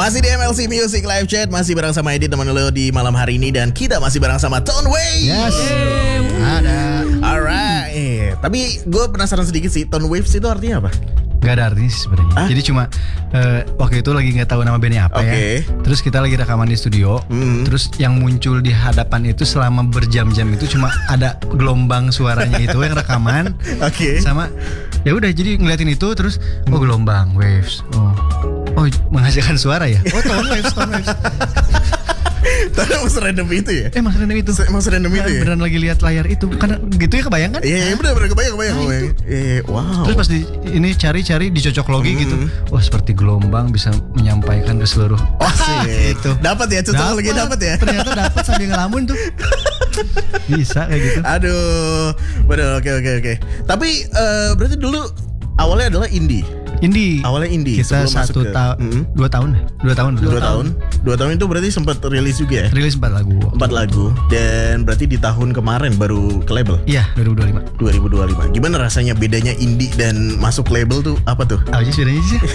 Masih di MLC Music Live Chat, masih bareng sama Edit teman lo di malam hari ini, dan kita masih bareng sama Tone Waves. Yes. Ada. Alright. Tapi gue penasaran sedikit sih, Tone Waves itu artinya apa? Gak ada artinya sih sebenarnya. Jadi cuma waktu itu lagi nggak tahu nama bandnya apa ya. Terus kita lagi rekaman di studio. Terus yang muncul di hadapan itu selama berjam-jam itu cuma ada gelombang suaranya itu yang rekaman. Sama ya udah jadi ngeliatin itu terus gelombang waves. Oh menghasilkan suara ya. Tone waves. Tapi emang serandom itu ya? Emang serandom itu ya? Beneran lagi lihat layar itu. Karena gitu ya, kebayang kan? Iya bener kebayang. Wow. Terus pas ini cari dicocok logi gitu. Wah seperti gelombang bisa menyampaikan ke seluruh. Itu. Dapat ya, cocok logi dapat ya? Ternyata dapat sambil ngelamun tuh. Bisa kayak gitu. Aduh. Bener, oke. Tapi berarti dulu awalnya adalah indie. Awalnya indie. Kita 2 tahun. 2 tahun itu berarti sempat rilis juga ya? Rilis 4 lagu. Dan berarti di tahun kemarin baru ke label? Iya, 2025. Gimana rasanya bedanya indie dan masuk label tuh? Apa tuh? Apa sih bedanya sih?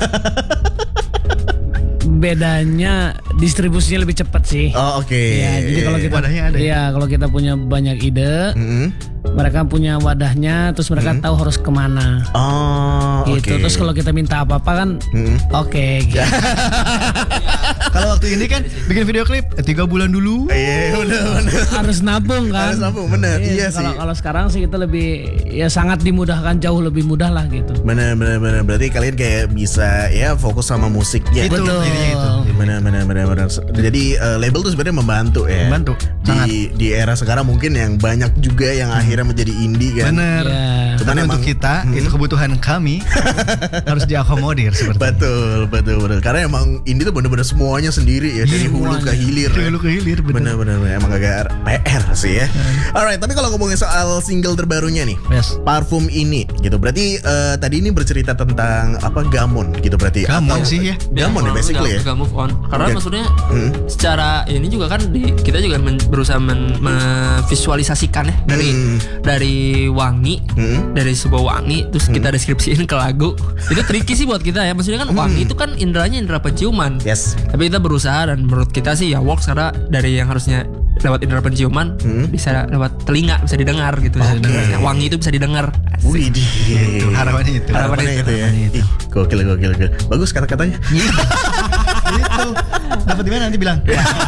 Bedanya distribusinya lebih cepat sih. Oke. Ya, jadi kalau kita wadahnya ada. Iya, kalau kita punya banyak ide, mereka punya wadahnya, terus mereka tahu harus kemana. Gitu. Terus kalau kita minta apa-apa kan, gitu. Kalau waktu ini kan bikin video klip 3 bulan dulu. Iya, benar. Harus nabung kan. Harus nabung, benar. Iya sih. Kalau sekarang sih kita lebih sangat dimudahkan, jauh lebih mudah lah gitu. Benar. Berarti kalian kayak bisa ya fokus sama musiknya. Betul. Benar. Jadi label tuh sebenarnya membantu ya. Membantu. Di era sekarang mungkin yang banyak juga yang akhirnya menjadi indie kan. Benar. Yeah. Cuman untuk kita itu kebutuhan kami harus diakomodir seperti. Betul. Karena emang indie tuh benar-benar semuanya sendiri ya, dari hulu ke hilir. Benar. Emang agak PR sih ya. Alright, tapi kalau ngomongin soal single terbarunya nih, Parfum ini gitu. Berarti tadi ini bercerita tentang apa, gamon gitu berarti. Gamon sih ya. Gamon ya basically ya. Gak move on. Karena maksudnya secara ini juga kan kita juga berusaha memvisualisasikan ya dari wangi, dari sebuah wangi terus kita deskripsiin ke lagu. Itu tricky sih buat kita ya. Maksudnya kan wangi itu kan indranya indra penciuman. Yes. Tapi kita berusaha, dan menurut kita sih ya works, karena dari yang harusnya lewat indra penciuman bisa lewat telinga, bisa didengar gitu. Wangi itu bisa didengar. Widih. Harapannya itu ya. Gokil. Bagus kata-katanya. Itu dapat di mana nanti bilang.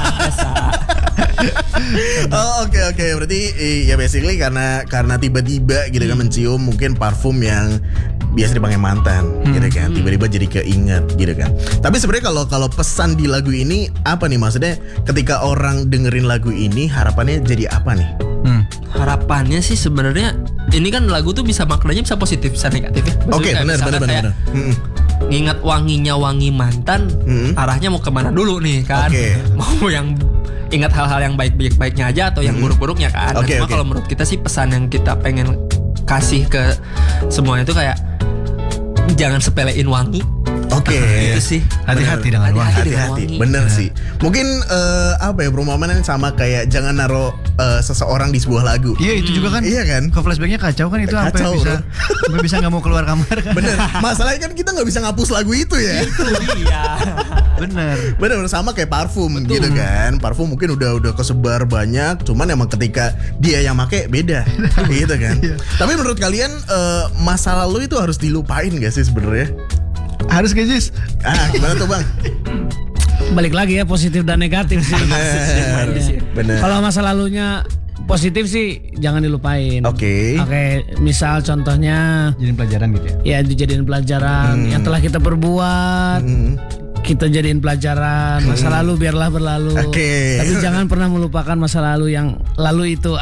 Oke. Berarti ya basically karena tiba-tiba gitu kan mencium mungkin parfum yang biasa dipakai mantan gitu kan, tiba-tiba jadi keinget gitu kan. Tapi sebenarnya kalau pesan di lagu ini apa nih, maksudnya ketika orang dengerin lagu ini harapannya jadi apa nih? Harapannya sih sebenarnya ini kan lagu tuh bisa maknanya bisa positif bisa negatif ya. Oke, benar. Ngingat wangi mantan, arahnya mau kemana dulu nih kan? Mau yang ingat hal-hal yang baik-baiknya aja atau yang buruk-buruknya kan? Cuma kalau menurut kita sih pesan yang kita pengen kasih ke semuanya itu kayak jangan sepelein wangi. Itu sih. Hati-hati dengan wangi. Hati-hati. Bener sih. Mungkin apa ya, perumpamaan sama kayak jangan naruh seseorang di sebuah lagu. Iya, itu juga kan. Iya kan. Kalau flashbacknya kacau kan, itu sampai bisa nggak mau keluar kamar kan. Bener. Masalahnya kan kita nggak bisa ngapus lagu itu ya. Iya. Bener sama kayak parfum. Betul. Gitu kan. Parfum mungkin udah kesebar banyak, cuman emang ketika dia yang make beda. Gitu kan. Tapi menurut kalian masa lalu itu harus dilupain gak sih sebenarnya? Harus gak sih? Gimana tuh Bang? Balik lagi ya, positif dan negatif sih. Bener. Kalau masa lalunya positif sih jangan dilupain. Oke, misal contohnya jadiin pelajaran gitu ya. Ya, dijadiin pelajaran yang telah kita perbuat. Kita jadiin pelajaran. Masa lalu biarlah berlalu. Tapi jangan pernah melupakan masa lalu yang lalu itu.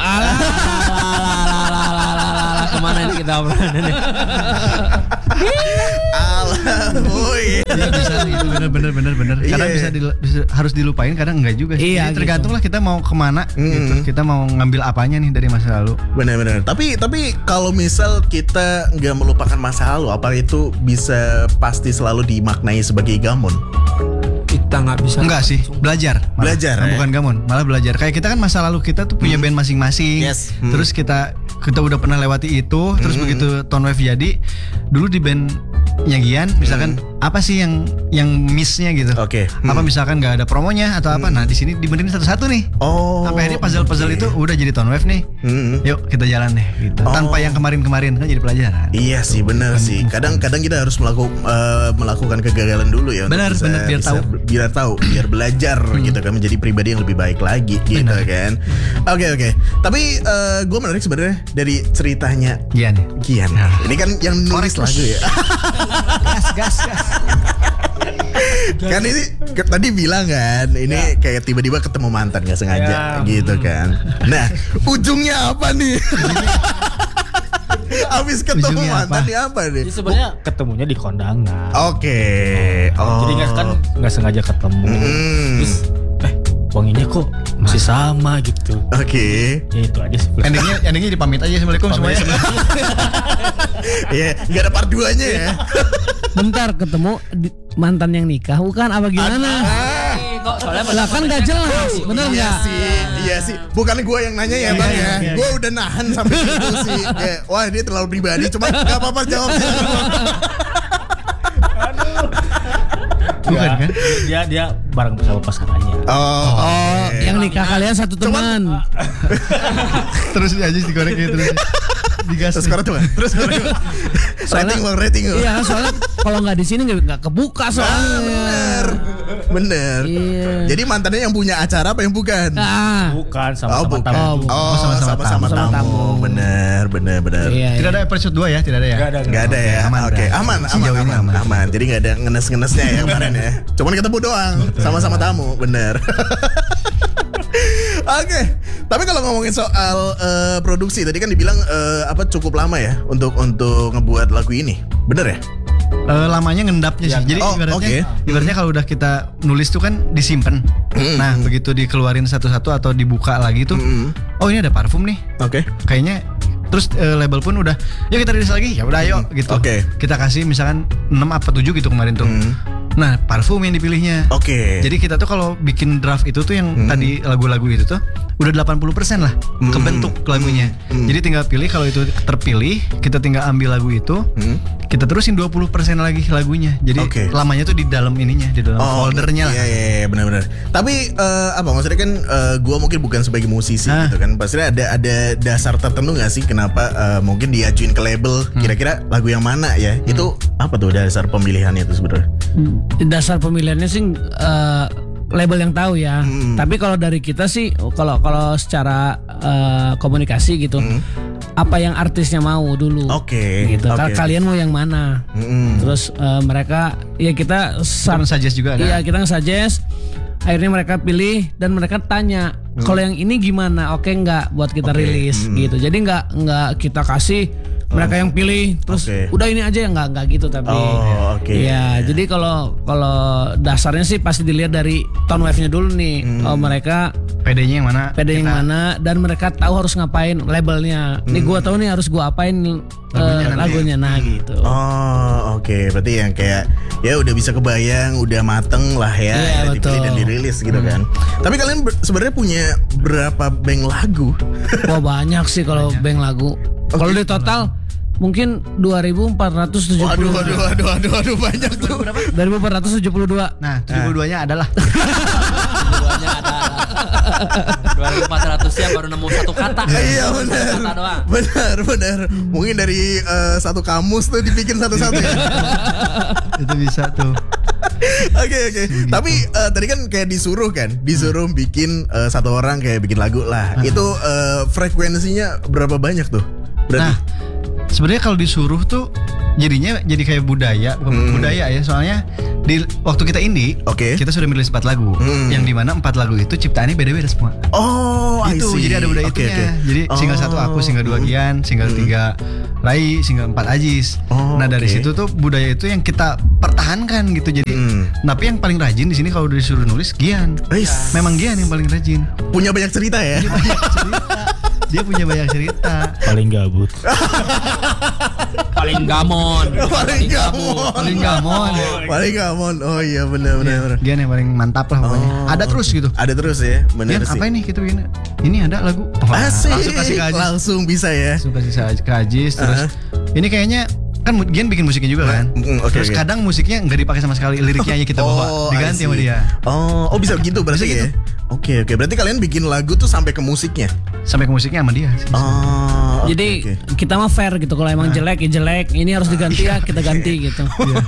Kemana ini kita obrolan? Iya bisa gitu, bener. Kadang bisa harus dilupain, kadang enggak juga. Iya, jadi tergantung lah kita mau kemana gitu. Kita mau ngambil apanya nih dari masa lalu. Bener. Tapi kalau misal kita nggak melupakan masa lalu, apa itu bisa pasti selalu dimaknai sebagai gamon? Kita nggak bisa. Enggak sih, belajar. Bukan gamon, malah belajar. Kayak kita kan masa lalu kita tuh punya band masing-masing. Terus kita udah pernah lewati itu. Terus begitu Tone Wave jadi, dulu di band nyanyian misalkan apa sih yang missnya gitu. Oke. Apa misalkan nggak ada promonya atau apa. Nah di sini dibenerin satu-satu nih. Sampai akhirnya puzzle itu udah jadi Tone Wave nih. Yuk kita jalan deh gitu. Tanpa yang kemarin-kemarin kan jadi pelajaran. Iya sih benar sih. Kadang kita harus melakukan kegagalan dulu ya. Benar biar tahu, biar belajar gitu kan, menjadi pribadi yang lebih baik lagi gitu kan. Oke. Tapi gue menarik sebenarnya dari ceritanya Gian. Ini kan yang nulis lagu ya. Gas. Kan ini tadi bilang kan ini kayak tiba-tiba ketemu mantan gak sengaja gitu kan. Nah ujungnya apa nih? Abis ketemu mantan apa nih? Sebenarnya ketemunya di kondangan. Oke. Jadi nggak sengaja ketemu. Terus wanginya kok masih sama gitu. Oke. Ya itu aja sih. Endingnya dipamit aja. Assalamualaikum semuanya. Iya, nggak ada part 2-nya ya. Bentar, ketemu mantan yang nikah bukan apa gimana? Lah kan gak jelas, bener nggak? Iya sih. Bukan gue yang nanya ya bang ya. Gue udah nahan sampai situ sih. Kayak, wah ini terlalu pribadi. Cuma nggak apa-apa jawabnya. Bukan kan? Dia bareng sama pasangannya. Yang nikah kalian satu teman. Terus aja digoreng gitu terus. Digas. Terus rating. Iya, soalnya kalau nggak di sini nggak kebuka soalnya. Bener. Iya. Jadi mantannya yang punya acara apa yang bukan? Bukan, sama-sama tamu. Sama-sama tamu. Bener. Iya. Tidak ada episode 2 ya, tidak ada ya. Nggak ada ya. Oke, aman. Jadi nggak ada ngenes-ngenesnya ya kemarin ya. Cuman ketemu doang, sama-sama tamu, bener. Oke, tapi kalau ngomongin soal produksi tadi kan dibilang cukup lama ya untuk ngebuat lagu ini, bener ya? Lamanya ngendapnya sih. Jadi ibaratnya kalau udah kita nulis tuh kan disimpan. Nah begitu dikeluarin satu-satu atau dibuka lagi tuh, oh ini ada parfum nih. Oke. Kayaknya terus label pun udah, yuk kita rilis lagi. Ya udah ayo gitu. Kita kasih misalkan 6 apa 7 gitu kemarin tuh. Nah parfum yang dipilihnya. Jadi kita tuh kalau bikin draft itu tuh yang tadi lagu-lagu itu tuh udah 80% lah kebentuk lagunya. Jadi tinggal pilih, kalau itu terpilih kita tinggal ambil lagu itu, kita terusin 20% lagi lagunya. Jadi lamanya tuh di dalam ininya, di dalam foldernya lah. Iya benar-benar. Tapi maksudnya kan gue mungkin bukan sebagai musisi gitu kan. Pasti ada dasar tertentu nggak sih kenapa mungkin diajuin ke label kira-kira lagu yang mana ya? Itu apa tuh dasar pemilihannya itu sebenarnya? Dasar pemilihannya sih label yang tahu ya. Tapi kalau dari kita sih, kalau secara komunikasi gitu, apa yang artisnya mau dulu. Gitu. Kalian mau yang mana? Terus mereka ya kita suggest juga ada. Iya, kita nge-suggest. Akhirnya mereka pilih dan mereka tanya, kalau yang ini gimana? Oke nggak buat kita rilis gitu. Jadi nggak kita kasih, mereka yang pilih terus udah ini aja ya, nggak gitu. Tapi ya jadi kalau dasarnya sih pasti dilihat dari tone wave-nya dulu nih. Mereka PD-nya yang mana? PD yang mana, dan mereka tahu harus ngapain labelnya. Nih gua tahu nih harus gua apain lagunya gitu. Berarti yang kayak ya udah bisa kebayang, udah mateng lah ya, dipilih dan dirilis gitu kan. Tapi kalian sebenarnya punya berapa bank lagu? Wah banyak sih kalau bank lagu. Kalau di total mungkin 2.472. Waduh banyak tuh. 2.472. Nah 72-nya adalah 72-nya ada 2.400 ya baru nemu satu kata. Iya benar. Mungkin dari satu kamus tuh dibikin satu-satu ya. Itu bisa tuh. Oke. Tapi tadi kan kayak disuruh bikin satu orang kayak bikin lagu lah. Itu frekuensinya berapa banyak tuh? Berarti sebenarnya kalau disuruh tuh jadinya jadi kayak budaya ya, soalnya di waktu kita indie kita sudah milih 4 lagu yang dimana 4 lagu itu ciptaannya beda-beda semua. Itu jadi ada budaya itunya. Jadi single 1 aku, single 2 Gian, single 3 Rai, single 4 Ajis. Nah dari situ tuh budaya itu yang kita pertahankan gitu. Jadi tapi yang paling rajin di sini kalau udah disuruh nulis Gian. Memang Gian yang paling rajin. Punya banyak cerita ya. Dia punya banyak cerita. Paling gabut. Paling gamon. Oh iya benar. Dia yang paling mantap lah pokoknya. Ada terus gitu. Ada terus ya, benar sih. Apa ini gitu gini? Ini ada lagu. Asik. Langsung kasih ke Ajis. Langsung bisa ya. Langsung kasih ke Ajis terus. Ini kayaknya kan Gian bikin musiknya juga kan. Terus kadang musiknya nggak dipakai sama sekali, liriknya aja kita bawa, diganti sama dia. Oh bisa begitu berarti ya. Oke, berarti kalian bikin lagu tuh sampai ke musiknya. Sampai ke musiknya sama dia sih. Jadi kita mah fair gitu, kalau emang jelek ya jelek, ini harus diganti ya kita ganti gitu.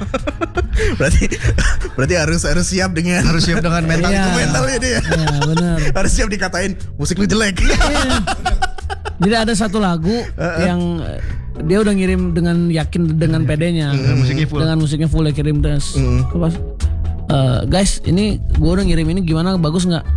Berarti harus siap dengan mental itu mentalnya dia. Iya benar. Harus siap dikatain musik lu jelek. Jadi ada satu lagu yang dia udah ngirim dengan yakin dengan PD-nya, dengan musiknya full ya kirim terus. Guys, ini gue udah ngirim ini gimana, bagus nggak?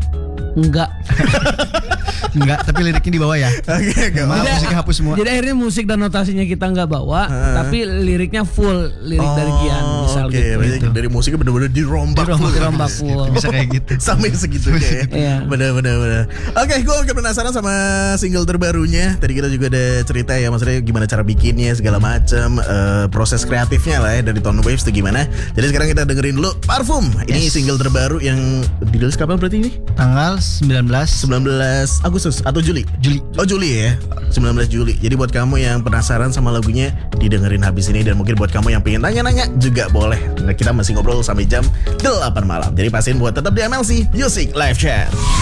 Enggak, tapi liriknya dibawa ya. Musiknya hapus semua. Jadi akhirnya musik dan notasinya kita nggak bawa, tapi liriknya full, lirik dari Gian misal gitu. Dari musiknya benar-benar dirombak full. Bisa kayak gitu. Sampai segitunya ya. Benar. Oke, gue penasaran sama single terbarunya. Tadi kita juga ada cerita ya, maksudnya gimana cara bikinnya segala macam, proses kreatifnya lah ya dari Tone Waves itu gimana. Jadi sekarang kita dengerin dulu Parfum. Ini single terbaru yang dirilis kapan berarti ini? Tanggal 19 Agustus atau Juli? Oh Juli ya, 19 Juli. Jadi buat kamu yang penasaran sama lagunya, didengerin habis ini. Dan mungkin buat kamu yang pengen tanya-nanya juga boleh. Nah, kita masih ngobrol sampai jam 8 malam. Jadi pastiin buat tetap di MLC Music Live Chat.